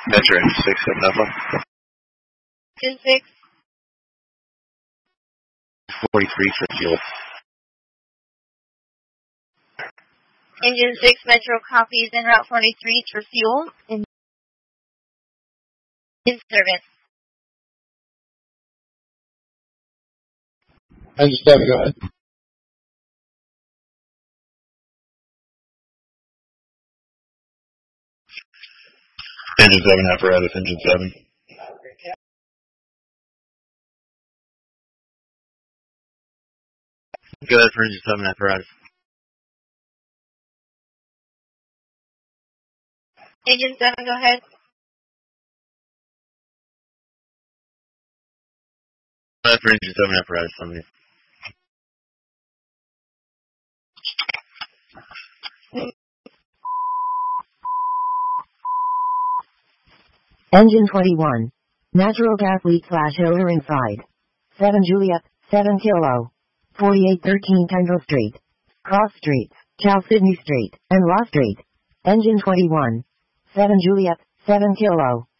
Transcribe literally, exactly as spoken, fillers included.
Metro Engine six, seven Alpha. Engine six. forty-three for fuel. Engine six, Metro copies en route forty-three for fuel. In, in service. Engine seven, go ahead. Engine seven apparatus, engine seven. Go ahead for engine seven apparatus. Engine seven, go ahead. Go ahead for engine seven apparatus, somebody. Engine twenty-one. Natural gas leak slash oiler inside. seven Juliet, seven Kilo. forty-eight thirteen Kendall Street. Cross Streets, Cal Sydney Street, and Law Street. Engine twenty-one. seven Juliet, seven Kilo.